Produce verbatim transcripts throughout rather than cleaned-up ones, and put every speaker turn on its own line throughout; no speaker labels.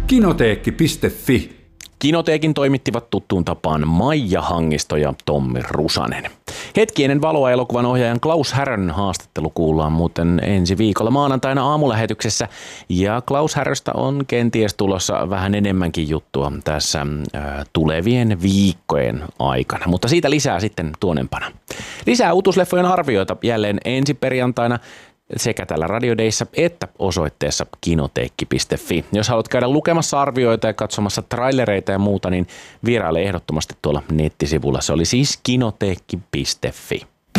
Kinoteekki piste fi.
Kinoteekin toimittivat tuttuun tapaan Maija Hangisto ja Tommi Rusanen. Hetki ennen valoa elokuvan ohjaajan Klaus Härön haastattelu kuullaan muuten ensi viikolla maanantaina aamulähetyksessä. Ja Klaus Häröstä on kenties tulossa vähän enemmänkin juttua tässä äh, tulevien viikkojen aikana, mutta siitä lisää sitten tuonempana. Lisää uutuusleffojen arvioita jälleen ensi perjantaina sekä tällä Radio Dayssä että osoitteessa kinoteekki piste fi. Jos haluat käydä lukemassa arvioita ja katsomassa trailereita ja muuta, niin vieraile ehdottomasti tuolla nettisivulla. Se oli siis kinoteekki piste fi.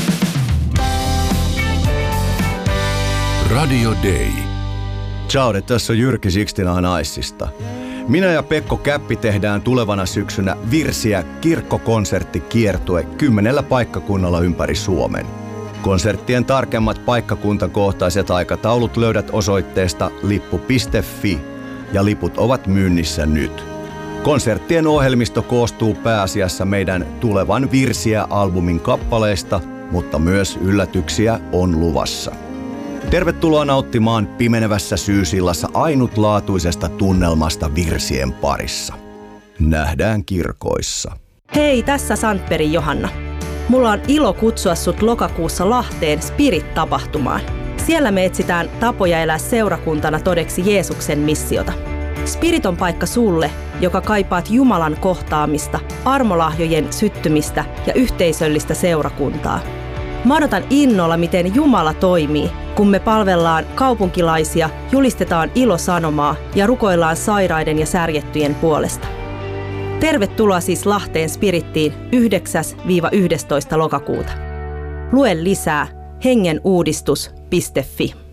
Radio Day.
Ciao, tässä on Jyrki Sixtina Naissista. Minä ja Pekko Käppi tehdään tulevana syksynä Virsiä kirkkokonserttikiertue kymmenellä paikkakunnalla ympäri Suomen. Konserttien tarkemmat paikkakuntakohtaiset aikataulut löydät osoitteesta lippu piste fi ja liput ovat myynnissä nyt. Konserttien ohjelmisto koostuu pääasiassa meidän tulevan Virsiä-albumin kappaleista, mutta myös yllätyksiä on luvassa. Tervetuloa nauttimaan pimenevässä syysillassa ainutlaatuisesta tunnelmasta virsien parissa. Nähdään kirkoissa.
Hei, tässä Sandbergin Johanna. Mulla on ilo kutsua sut lokakuussa Lahteen Spirit-tapahtumaan. Siellä me etsitään tapoja elää seurakuntana todeksi Jeesuksen missiota. Spirit on paikka sulle, joka kaipaat Jumalan kohtaamista, armolahjojen syttymistä ja yhteisöllistä seurakuntaa. Mä odotan innolla, miten Jumala toimii, kun me palvellaan kaupunkilaisia, julistetaan ilosanomaa ja rukoillaan sairaiden ja särjettyjen puolesta. Tervetuloa siis Lahteen Spirittiin yhdeksäs yhdestoista lokakuuta. Lue lisää hengenuudistus piste fi.